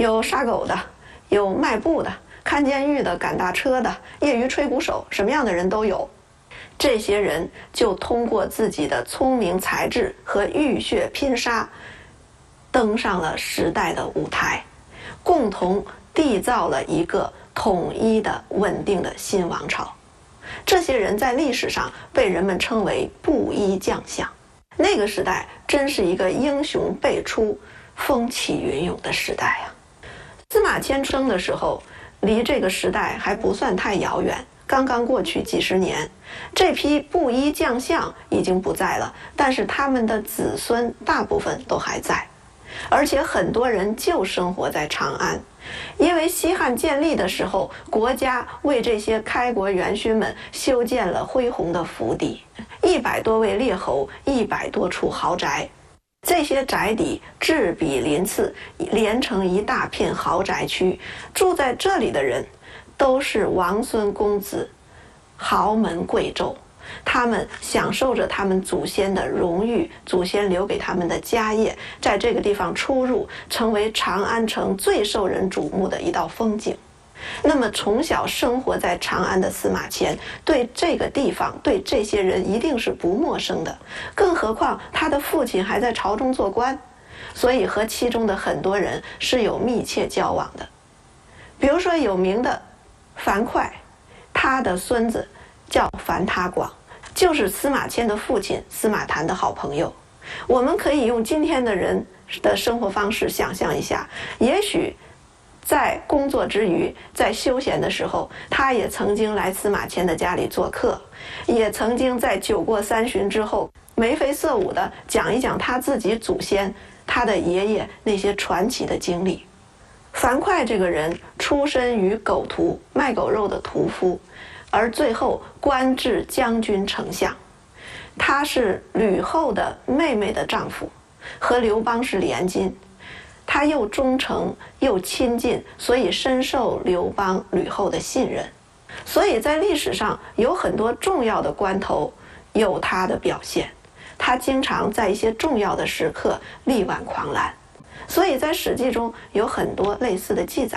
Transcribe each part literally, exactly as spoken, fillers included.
有杀狗的，有卖布的，看监狱的，赶大车的，业余吹鼓手，什么样的人都有。这些人就通过自己的聪明才智和浴血拼杀，登上了时代的舞台，共同缔造了一个统一的稳定的新王朝。这些人在历史上被人们称为布衣将相。那个时代真是一个英雄辈出、风起云涌的时代啊！司马迁生的时候，离这个时代还不算太遥远，刚刚过去几十年。这批布衣将相已经不在了，但是他们的子孙大部分都还在，而且很多人就生活在长安。因为西汉建立的时候，国家为这些开国元勋们修建了恢宏的府邸，一百多位列侯，一百多处豪宅。这些宅邸陟比鳞次，连成一大片豪宅区。住在这里的人都是王孙公子，豪门贵胄。他们享受着他们祖先的荣誉，祖先留给他们的家业，在这个地方出入，成为长安城最受人瞩目的一道风景。那么从小生活在长安的司马迁，对这个地方，对这些人一定是不陌生的，更何况他的父亲还在朝中做官，所以和其中的很多人是有密切交往的。比如说有名的樊哙，他的孙子叫樊他广，就是司马迁的父亲司马谈的好朋友。我们可以用今天的人的生活方式想象一下，也许在工作之余，在休闲的时候，他也曾经来司马迁的家里做客，也曾经在酒过三巡之后眉飞色舞地讲一讲他自己祖先、他的爷爷那些传奇的经历。樊哙这个人出身于狗徒，卖狗肉的屠夫，而最后官至将军丞相。他是吕后的妹妹的丈夫，和刘邦是连襟。他又忠诚又亲近，所以深受刘邦、吕后的信任。所以在历史上有很多重要的关头有他的表现。他经常在一些重要的时刻力挽狂澜，所以在《史记》中有很多类似的記載。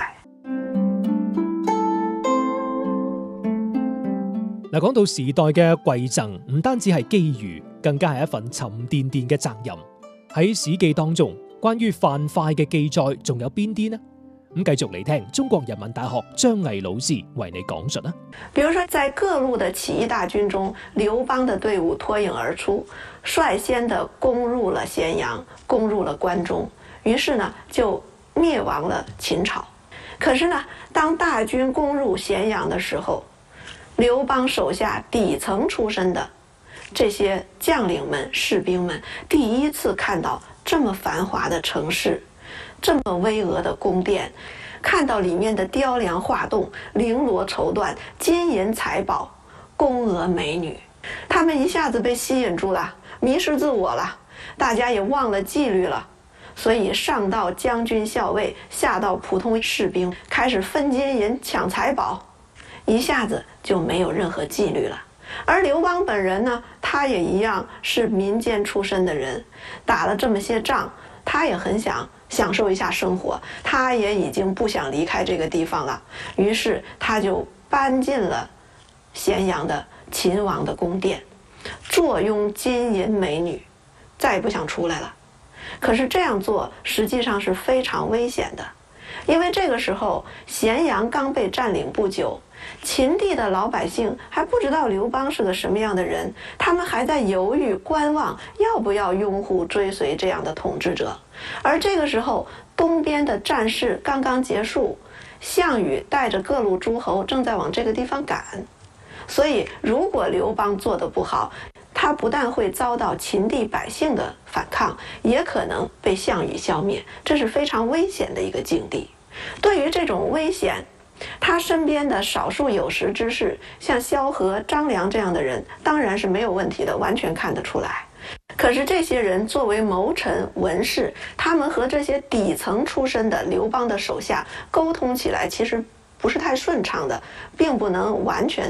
嗱，講到時代嘅饋贈，唔單止係機遇，更加係一份沉甸甸嘅責任。喺《史記》當中，關於樊哙嘅記載仲有邊啲呢？咁繼續嚟聽中國人民大學張毅老師為你講述啦。 比如說，在各路的起義大軍中，劉邦的隊伍脫穎而出，率先的攻入了咸陽，攻入了關中，於是呢就滅亡了秦朝。可是呢，當大軍攻入咸陽的時候，劉邦手下底層出身的這些將領們、士兵們，第一次看到這麼繁華的城市，這麼巍峨的宮殿，看到裡面的雕梁畫棟、绫羅綢緞、金銀財寶、宮娥美女，他們一下子被吸引住了，迷失自我了，大家也忘了紀律了。所以上到將軍校尉，下到普通士兵，開始分金銀搶財寶，一下子就沒有任何紀律了。而劉邦本人呢，他也一樣是民間出身的人，打了這麼些仗，他也很想享受一下生活，他也已經不想離開這個地方了，於是他就搬進了咸陽的秦王的宮殿，坐擁金銀美女，再也不想出來了。可是這樣做實際上是非常危險的，因為這個時候咸陽剛被佔領不久，秦地的老百姓還不知道劉邦是個什麼樣的人，他們還在猶豫觀望，要不要擁護追隨這樣的統治者。而這個時候，東邊的戰事剛剛結束，項羽帶着各路諸侯正在往這個地方趕，所以如果劉邦做得不好，他不但會遭到秦地百姓的反抗，也可能被項羽消滅，這是非常危險的一個境地。對於這種危險，他身邊的少數有識之士，像蕭何、張良這樣的人，當然是沒有問題的，完全看得出來。可是這些人作為謀臣文士，他們和這些底層出身的劉邦的手下溝通起來，其實不是太順暢的，並不能完全